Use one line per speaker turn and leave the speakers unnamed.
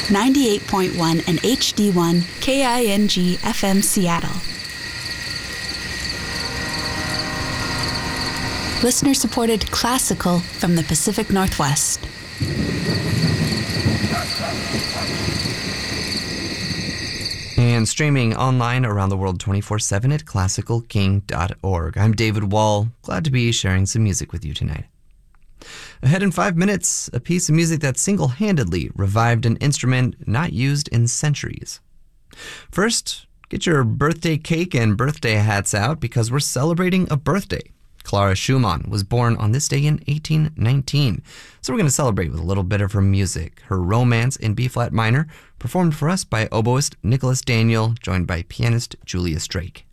98.1 and HD1 KING FM Seattle. Listener-supported classical from the Pacific Northwest.
And streaming online around the world 24/7 at classicalking.org. I'm David Wall. Glad to be sharing some music with you tonight. Ahead in 5 minutes, a piece of music that single-handedly revived an instrument not used in centuries. First, get your birthday cake and birthday hats out because we're celebrating a birthday. Clara Schumann was born on this day in 1819, so we're going to celebrate with a little bit of her music. Her Romance in B-flat minor, performed for us by oboist Nicholas Daniel, joined by pianist Julia Strake.